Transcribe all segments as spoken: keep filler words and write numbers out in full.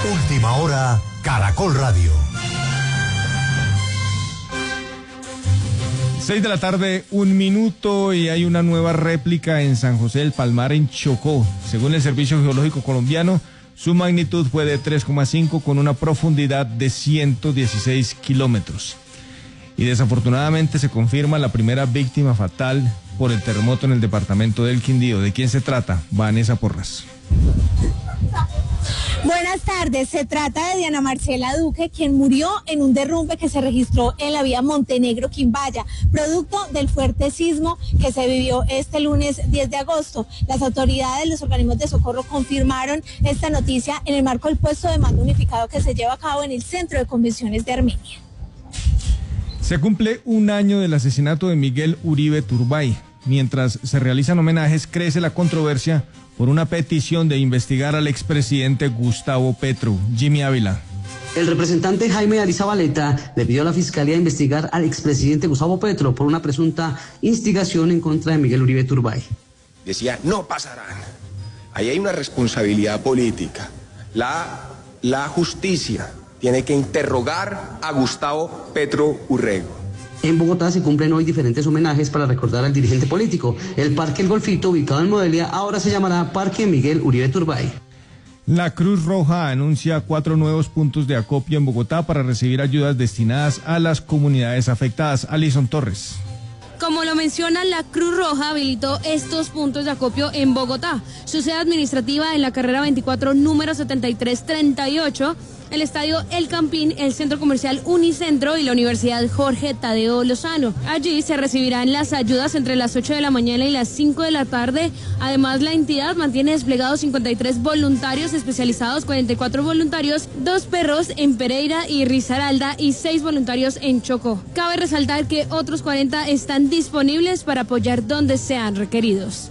Última hora, Caracol Radio. Seis de la tarde, un minuto, y hay una nueva réplica en San José del Palmar, en Chocó. Según el Servicio Geológico Colombiano, su magnitud fue de tres coma cinco con una profundidad de ciento dieciséis kilómetros. Y desafortunadamente se confirma la primera víctima fatal por el terremoto en el departamento del Quindío. ¿De quién se trata? Vanessa Porras. Buenas tardes, se trata de Diana Marcela Duque, quien murió en un derrumbe que se registró en la vía Montenegro-Quimbaya, producto del fuerte sismo que se vivió este lunes diez de agosto. Las autoridades, los organismos de socorro confirmaron esta noticia en el marco del puesto de mando unificado que se lleva a cabo en el Centro de Convenciones de Armenia. Se cumple un año del asesinato de Miguel Uribe Turbay. Mientras se realizan homenajes, crece la controversia por una petición de investigar al expresidente Gustavo Petro. Jimmy Ávila. El representante Jaime Arizabaleta le pidió a la Fiscalía investigar al expresidente Gustavo Petro por una presunta instigación en contra de Miguel Uribe Turbay. Decía, no pasarán. Ahí hay una responsabilidad política. La, la justicia tiene que interrogar a Gustavo Petro Urrego. En Bogotá se cumplen hoy diferentes homenajes para recordar al dirigente político. El Parque El Golfito, ubicado en Modelia, ahora se llamará Parque Miguel Uribe Turbay. La Cruz Roja anuncia cuatro nuevos puntos de acopio en Bogotá para recibir ayudas destinadas a las comunidades afectadas. Alison Torres. Como lo menciona, la Cruz Roja habilitó estos puntos de acopio en Bogotá. Su sede administrativa en la carrera veinticuatro, número setenta y tres treinta y ocho, el Estadio El Campín, el Centro Comercial Unicentro y la Universidad Jorge Tadeo Lozano. Allí se recibirán las ayudas entre las ocho de la mañana y las cinco de la tarde. Además, la entidad mantiene desplegados cincuenta y tres voluntarios especializados, cuarenta y cuatro voluntarios, dos perros en Pereira y Risaralda y seis voluntarios en Chocó. Cabe resaltar que otros cuarenta están disponibles para apoyar donde sean requeridos.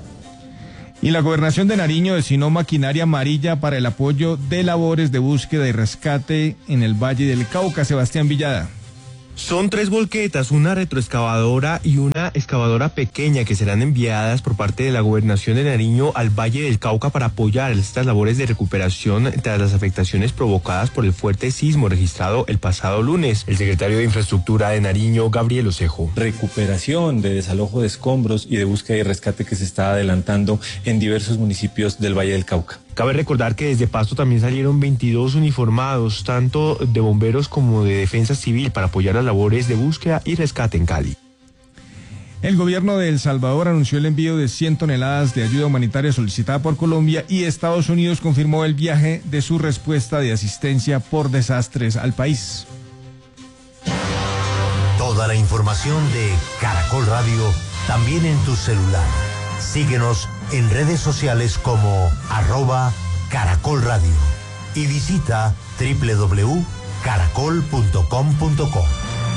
Y la Gobernación de Nariño destinó maquinaria amarilla para el apoyo de labores de búsqueda y rescate en el Valle del Cauca. Sebastián Villada. Son tres volquetas, una retroexcavadora y una excavadora pequeña que serán enviadas por parte de la Gobernación de Nariño al Valle del Cauca para apoyar estas labores de recuperación tras las afectaciones provocadas por el fuerte sismo registrado el pasado lunes. El secretario de Infraestructura de Nariño, Gabriel Osejo. Recuperación de desalojo de escombros y de búsqueda y rescate que se está adelantando en diversos municipios del Valle del Cauca. Cabe recordar que desde Pasto también salieron veintidós uniformados, tanto de bomberos como de defensa civil, para apoyar las labores de búsqueda y rescate en Cali. El gobierno de El Salvador anunció el envío de cien toneladas de ayuda humanitaria solicitada por Colombia, y Estados Unidos confirmó el viaje de su respuesta de asistencia por desastres al país. Toda la información de Caracol Radio también en tu celular. Síguenos en redes sociales como arroba Caracol Radio y visita doble u doble u doble u punto caracol punto com punto co.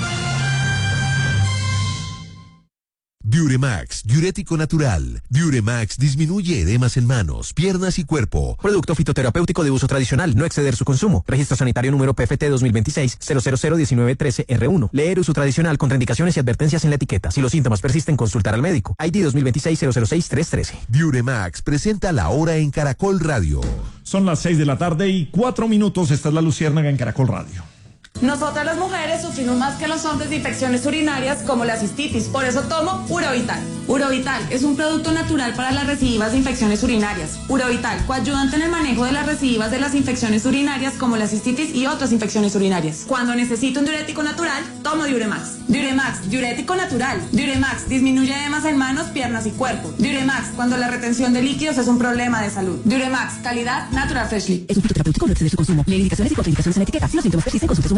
Diuremax, diurético natural. Diuremax disminuye edemas en manos, piernas y cuerpo. Producto fitoterapéutico de uso tradicional, no exceder su consumo. Registro sanitario número P F T dos mil veintiséis cero cero cero diecinueve trece R uno. Leer uso tradicional, contraindicaciones y advertencias en la etiqueta. Si los síntomas persisten, consultar al médico. I D dos mil veintiséis cero cero seis tres trece. Diuremax presenta la hora en Caracol Radio. Son las seis de la tarde y cuatro minutos. Esta es la Luciérnaga en Caracol Radio. Nosotras las mujeres sufrimos más que los hombres de infecciones urinarias como la cistitis, por eso tomo Urovital. Urovital es un producto natural para las recidivas de infecciones urinarias. Urovital, coayudante en el manejo de las recidivas de las infecciones urinarias como la cistitis y otras infecciones urinarias. Cuando necesito un diurético natural, tomo Diuremax. Diuremax, diurético natural. Diuremax, disminuye edemas en manos, piernas y cuerpo. Diuremax, cuando la retención de líquidos es un problema de salud. Diuremax, calidad Natural Freshly. Es un fitoterapéutico, no exceder su consumo. Leer indicaciones y contraindicaciones en la etiqueta. Si los síntomas persisten, consulte su